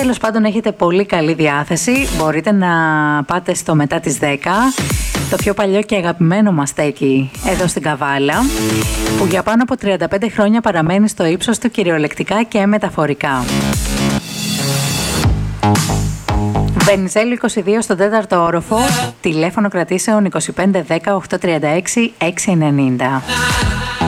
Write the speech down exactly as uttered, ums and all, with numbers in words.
τέλος πάντων έχετε πολύ καλή διάθεση, μπορείτε να πάτε στο μετά τις δέκα, το πιο παλιό και αγαπημένο μας στέκι εδώ στην Καβάλα, που για πάνω από τριάντα πέντε χρόνια παραμένει στο ύψος του κυριολεκτικά και μεταφορικά. Βενιζέλου είκοσι δύο στον τέταρτο όροφο, τηλέφωνο κρατήσεων είκοσι πέντε δέκα οκτακόσια τριάντα έξι έξι ενενήντα.